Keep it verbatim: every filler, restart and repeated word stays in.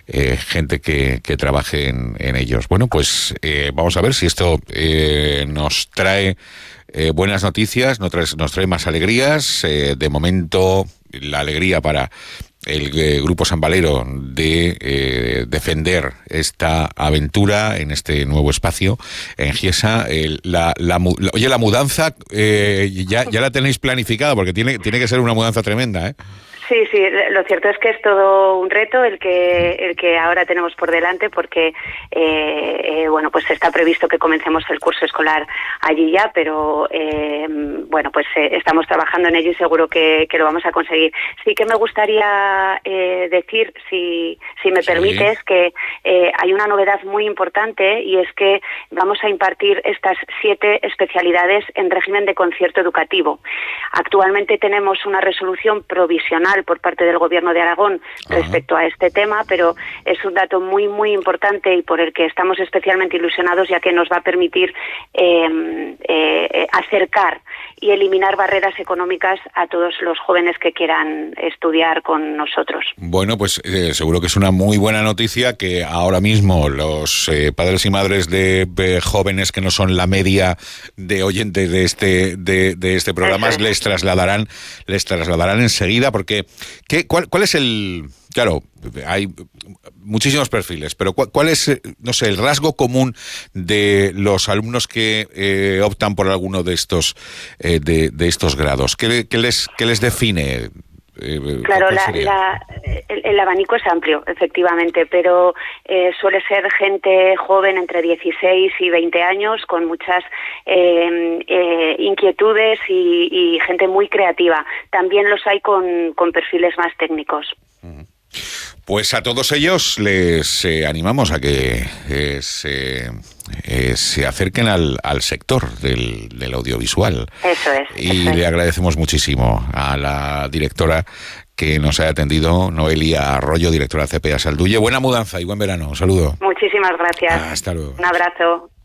eh, gente que, que trabaje en, en ellos. Bueno, pues eh, vamos a ver si esto eh, nos trae eh, buenas noticias, nos trae, nos trae más alegrías. Eh, de momento, la alegría para el eh, Grupo San Valero de eh, defender esta aventura en este nuevo espacio en Giesa. El, la, la, la, oye, la mudanza eh, ya, ya la tenéis planificada, porque tiene, tiene que ser una mudanza tremenda, ¿eh? Sí, sí, lo cierto es que es todo un reto el que el que ahora tenemos por delante, porque eh, eh, bueno, pues está previsto que comencemos el curso escolar allí ya, pero eh, bueno, pues eh, estamos trabajando en ello y seguro que, que lo vamos a conseguir. Sí que me gustaría eh, decir, si si me sí. permites, que eh, hay una novedad muy importante, y es que vamos a impartir estas siete especialidades en régimen de concierto educativo. Actualmente tenemos una resolución provisional por parte del Gobierno de Aragón respecto a este tema, pero es un dato muy, muy importante y por el que estamos especialmente ilusionados, ya que nos va a permitir eh, eh, acercar y eliminar barreras económicas a todos los jóvenes que quieran estudiar con nosotros. Bueno, pues eh, seguro que es una muy buena noticia que ahora mismo los eh, padres y madres de eh, jóvenes que no son la media de oyentes de este de, de este programa es. les trasladarán les trasladarán enseguida, porque ¿qué, cuál, cuál es el claro, hay muchísimos perfiles, pero ¿cuál, cuál es, no sé, el rasgo común de los alumnos que eh, optan por alguno de estos eh, de, de estos grados? ¿Qué, qué les qué les define? Eh, claro, la, la, el, el abanico es amplio, efectivamente, pero eh, suele ser gente joven entre dieciséis y veinte años, con muchas eh, eh, inquietudes y, y gente muy creativa. También los hay con, con perfiles más técnicos. Pues a todos ellos les eh, animamos a que eh, se, eh, se acerquen al, al sector del, del audiovisual. Eso es. Y eso le es. agradecemos muchísimo a la directora que nos haya atendido, Noelia Arroyo, directora de C P A Salduye. Buena mudanza y buen verano. Un saludo. Muchísimas gracias. Hasta luego. Un abrazo.